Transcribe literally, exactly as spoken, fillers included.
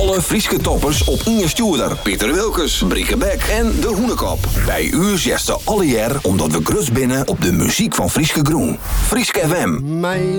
Alle Frieske toppers op Inge Stuurder, Pieter Wilkes, Brieke Beck en De Hoenekop. Bij u zegt ze alle jaar omdat we grus binnen op de muziek van Frieske Groen. Frieske F M. Mijn